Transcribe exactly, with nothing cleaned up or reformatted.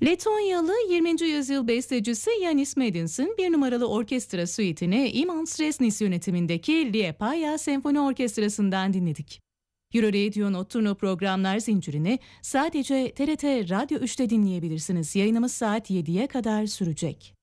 Letonyalı yirminci yüzyıl bestecisi Yanis Medins'in bir numaralı orkestra suite'ini Imants Resnis yönetimindeki Liepāja Senfoni Orkestrası'ndan dinledik. Euradio Nocturno programlar zincirini sadece T R T Radyo üçte dinleyebilirsiniz. Yayınımız saat yediye kadar sürecek.